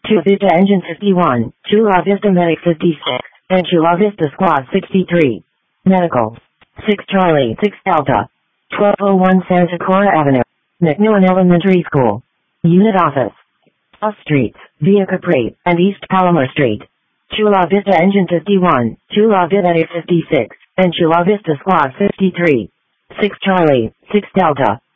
2 Vista Engine 51, Chula Vista Medic 56, and Chula Vista Squad 63. Medical. 6 Charlie 6 Delta. 1201 Santa Clara Avenue. McMillan Elementary School. Unit Office. Off Streets, Via Capri, and East Palomar Street. Chula Vista Engine 51, Chula Vista Medic 56, and Chula Vista Squad 53. 6 Charlie 6 Delta.